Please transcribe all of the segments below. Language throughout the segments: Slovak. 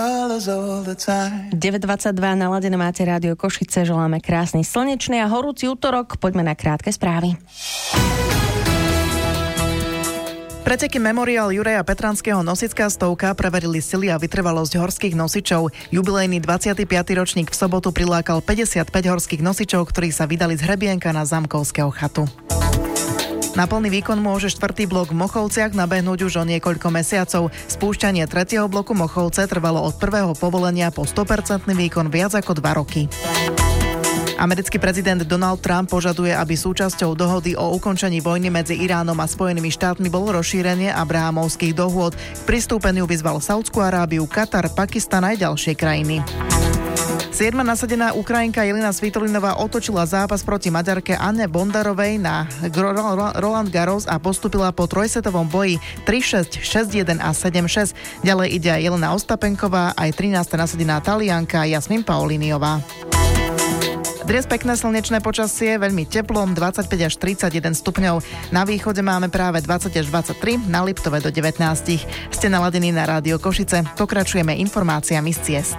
9:22 naladené máte Rádio Košice, želáme krásny slnečný a horúci útorok, poďme na krátke správy. Preteky Memoriál Juraja Petranského Nosická stovka preverili sily a vytrvalosť horských nosičov. Jubilejný 25. ročník v sobotu prilákal 55 horských nosičov, ktorí sa vydali z Hrebienka na Zamkovského chatu. Na plný výkon môže 4. blok v Mochovciach nabehnúť už o niekoľko mesiacov. Spúšťanie 3. bloku Mochovce trvalo od prvého povolenia po 100% výkon viac ako 2 roky. Americký prezident Donald Trump požaduje, aby súčasťou dohody o ukončení vojny medzi Iránom a Spojenými štátmi bolo rozšírenie abrahamovských dohôd. K pristúpeniu vyzval Saúdskú Arábiu, Katar, Pakistan aj ďalšie krajiny. 7. nasadená Ukrajinka Jelena Svitolinová otočila zápas proti Maďarke Anne Bondarovej na Roland Garros a postúpila po trojsetovom boji 3-6, 6-1 a 7-6. Ďalej ide aj Jelena Ostapenková, aj 13. nasadená Talianka Jasmin Paulíniová. Dnes pekné slnečné počasie, veľmi teplom, 25 až 31 stupňov. Na východe máme práve 20 až 23, na Liptove do 19. Ste naladení na Rádio Košice. Pokračujeme informáciami z ciest.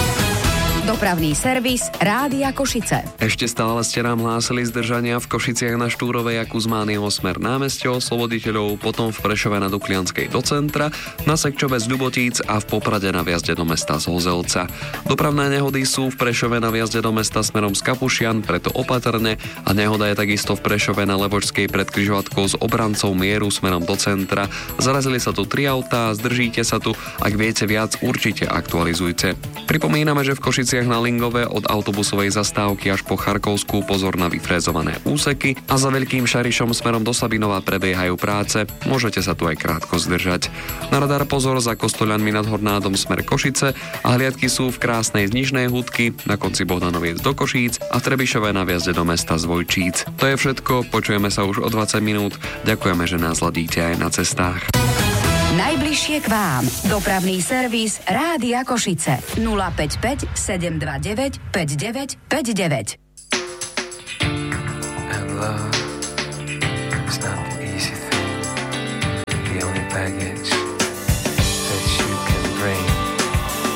Dopravný servis Rádia Košice. Ešte stále ste nám hlásili zdržania v Košiciach na Štúrovej a Kuzmányho smer námestie Osloboditeľov, potom v Prešove na Duklianskej do centra, na Sekčove z Ľubotíc a v Poprade na vjazde do mesta z Hozelca. Dopravné nehody sú v Prešove na vjazde do mesta smerom z Kapušian, preto opatrne, a nehoda je takisto v Prešove na Levočskej pred križovatkou s obrancou Mieru smerom do centra. Zarazili sa tu 3 autá, zdržíte sa tu, ak viete viac, určite aktualizujte. Pripomíname, že v Košiciach na Lingove od autobusovej zastávky až po Charkovskú pozor na vyfrézované úseky a za Veľkým Šarišom smerom do Sabinova prebiehajú práce. Môžete sa tu aj krátko zdržať. Na radar pozor za Kostoľanmi nad Hornádom smer Košice a hliadky sú v krásnej Znižnej Hudky, na konci Bohdanoviec do Košíc a v Trebišove na vjazde do mesta Zvojčíc. To je všetko, počujeme sa už o 20 minút. Ďakujeme, že nás ladíte aj na cestách. Najbližšie k vám. Dopravný servis Rádia Košice. 055 729 5959.